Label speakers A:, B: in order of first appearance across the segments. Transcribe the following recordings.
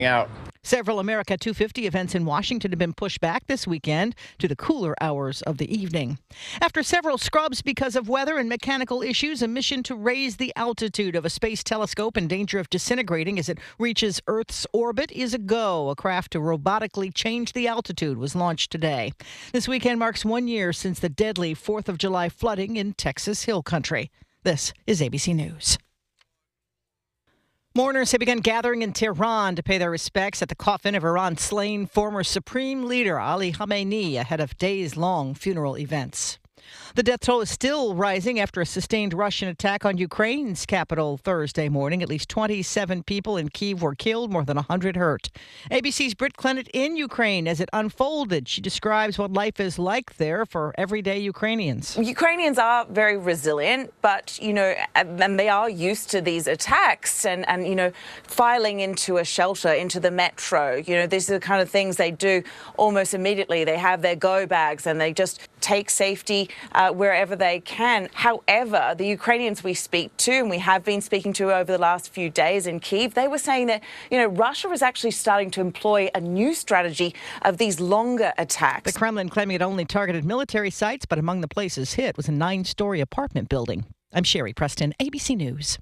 A: out.
B: Several America 250 events in Washington have been pushed back this weekend to the cooler hours of the evening. After several scrubs because of weather and mechanical issues, a mission to raise the altitude of a space telescope in danger of disintegrating as it reaches Earth's orbit is a go. A craft to robotically change the altitude was launched today. This weekend marks 1 year since the deadly 4th of July flooding in Texas Hill Country. This is ABC News. Mourners have begun gathering in Tehran to pay their respects at the coffin of Iran's slain former supreme leader Ali Khamenei ahead of days-long funeral events. The death toll is still rising after a sustained Russian attack on Ukraine's capital Thursday morning. At least 27 people in Kyiv were killed, more than 100 hurt. ABC's Britt Clennett in Ukraine as it unfolded. She describes what life is like there for everyday Ukrainians.
C: Ukrainians are very resilient, but, and they are used to these attacks and filing into a shelter, into the metro. These are the kind of things they do almost immediately. They have their go bags and they just take safety wherever they can. However, the Ukrainians we speak to, and we have been speaking to over the last few days in Kyiv, they were saying that, Russia is actually starting to employ a new strategy of these longer attacks.
B: The Kremlin claiming it only targeted military sites, but among the places hit was a 9-story apartment building. I'm Sherry Preston, ABC News.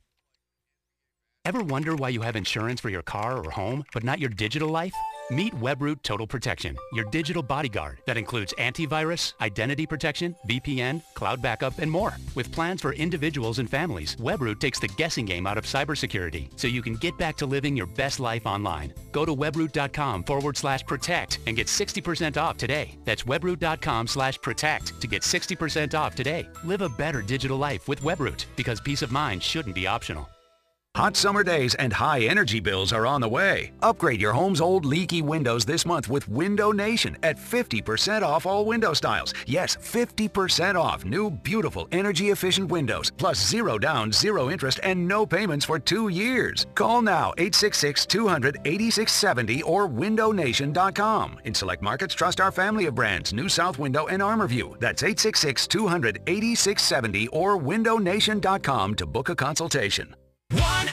D: Ever wonder why you have insurance for your car or home, but not your digital life? Meet Webroot Total Protection, your digital bodyguard that includes antivirus, identity protection, VPN, cloud backup, and more. With plans for individuals and families, Webroot takes the guessing game out of cybersecurity so you can get back to living your best life online. Go to webroot.com/protect and get 60% off today. That's webroot.com/protect to get 60% off today. Live a better digital life with Webroot because peace of mind shouldn't be optional.
E: Hot summer days and high energy bills are on the way. Upgrade your home's old leaky windows this month with Window Nation at 50% off all window styles. Yes, 50% off new, beautiful, energy-efficient windows, plus 0 down, 0 interest, and no payments for 2 years. Call now, 866-200-8670 or windownation.com. In select markets, trust our family of brands, New South Window and ArmorView. That's 866-200-8670 or windownation.com to book a consultation.